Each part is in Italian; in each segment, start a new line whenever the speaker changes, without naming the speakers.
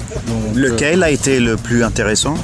Donc,
lequel a été le plus intéressant?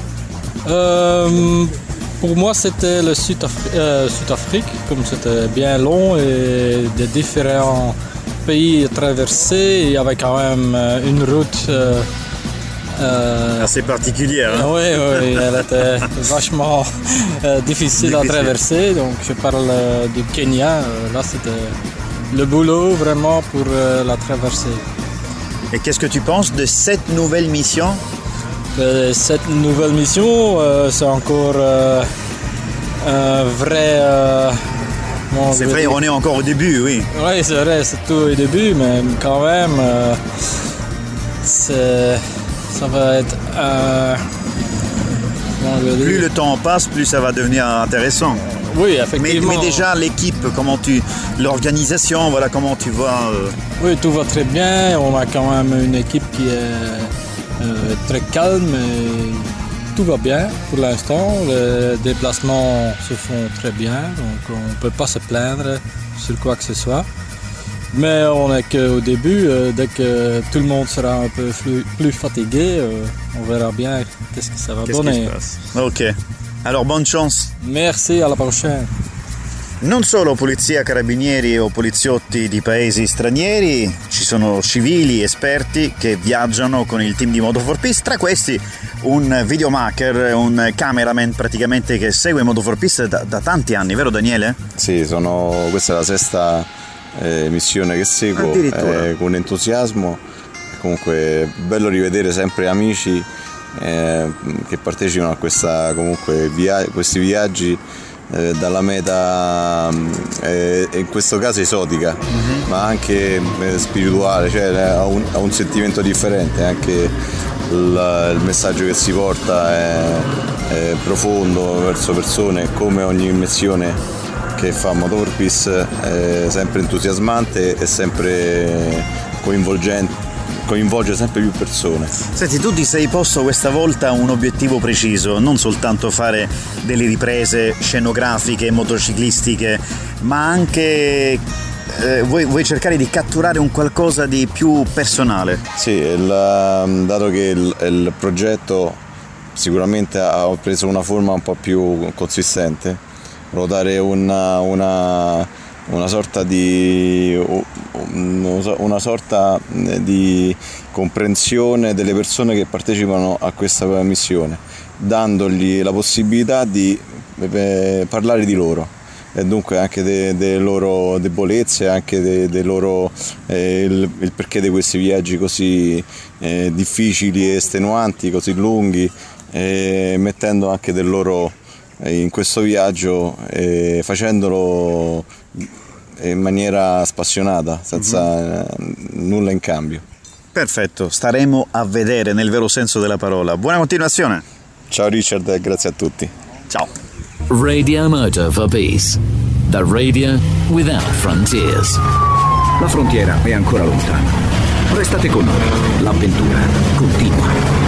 Pour moi, c'était le Sud-Afrique, comme c'était bien long et des différents pays traversés. Il y avait quand même une route
assez particulière. Hein?
Oui, elle était vachement difficile à traverser. Donc, je parle du Kenya. Là, c'était le boulot vraiment pour la traverser.
Et qu'est-ce que tu penses de cette nouvelle mission?
Cette nouvelle mission, c'est encore un vrai...
c'est vrai, on est encore au début, oui.
Oui, c'est vrai, c'est tout au début, mais quand même, ça va être...
plus le temps passe, plus ça va devenir intéressant.
Oui, effectivement.
Mais déjà, l'équipe, l'organisation, voilà, comment tu vois...
Oui, tout va très bien. On a quand même une équipe qui est très calme et tout va bien pour l'instant. Les déplacements se font très bien, donc on ne peut pas se plaindre sur quoi que ce soit. Mais on n'est qu'au début. Dès que tout le monde sera un peu plus fatigué, on verra bien qu'est-ce que ça va donner.
Ok. Alors, bonne chance.
Merci, alla prochaine.
Non solo polizia, carabinieri o poliziotti di paesi stranieri, ci sono civili esperti che viaggiano con il team di Moto for Peace, tra questi un videomaker, un cameraman praticamente che segue Moto for Peace da tanti anni, vero Daniele?
Sì, questa è la sesta missione che seguo con entusiasmo. Comunque bello rivedere sempre amici che partecipano a questi viaggi dalla meta in questo caso esotica, ma anche spirituale, cioè ha un sentimento differente. Anche il messaggio che si porta è profondo verso persone, come ogni missione che fa Moto for Peace, è sempre entusiasmante e sempre coinvolgente. Coinvolge sempre più persone.
Senti, tu ti sei posto questa volta un obiettivo preciso, non soltanto fare delle riprese scenografiche, motociclistiche, ma anche vuoi cercare di catturare un qualcosa di più personale.
Sì, dato che il progetto sicuramente ha preso una forma un po' più consistente, volevo dare una sorta di comprensione delle persone che partecipano a questa missione, dandogli la possibilità di parlare di loro e dunque anche delle loro debolezze, anche dei loro il perché di questi viaggi così difficili e estenuanti, così lunghi, mettendo anche del loro in questo viaggio, facendolo in maniera spassionata, senza nulla in cambio.
Perfetto, staremo a vedere nel vero senso della parola. Buona continuazione.
Ciao Richard e grazie a tutti.
Ciao.
Radio Moto for Peace, the radio without frontiers.
La frontiera è ancora lontana. Restate con noi, l'avventura continua.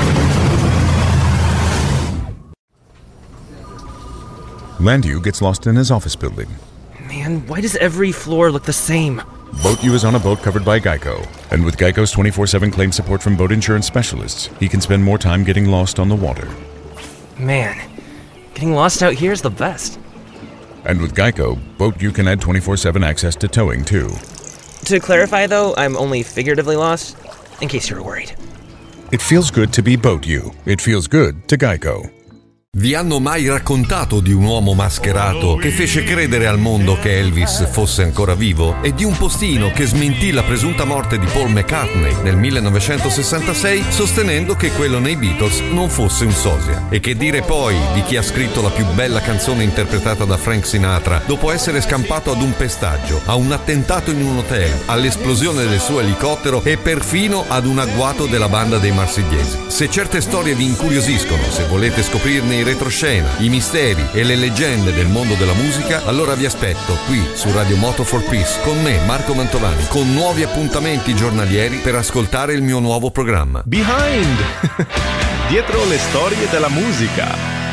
Landu gets lost in his office building.
Man, why does every floor look the same?
Boat U is on a boat covered by Geico. And with Geico's 24/7 claim support from boat insurance specialists, he can spend more time getting lost on the water.
Man, getting lost out here is the best.
And with Geico, Boat U can add 24/7 access to towing too.
To clarify though, I'm only figuratively lost, in case you were worried.
It feels good to be Boat U. It feels good to Geico.
Vi hanno mai raccontato di un uomo mascherato che fece credere al mondo che Elvis fosse ancora vivo e di un postino che smentì la presunta morte di Paul McCartney nel 1966 sostenendo che quello nei Beatles non fosse un sosia? E che dire poi di chi ha scritto la più bella canzone interpretata da Frank Sinatra dopo essere scampato ad un pestaggio, a un attentato in un hotel, all'esplosione del suo elicottero e perfino ad un agguato della banda dei Marsigliesi? Se certe storie vi incuriosiscono, se volete scoprirne retroscena, i misteri e le leggende del mondo della musica, allora vi aspetto qui su Radio Moto for Peace con me, Marco Mantovani, con nuovi appuntamenti giornalieri per ascoltare il mio nuovo programma
Behind! Dietro le storie della musica.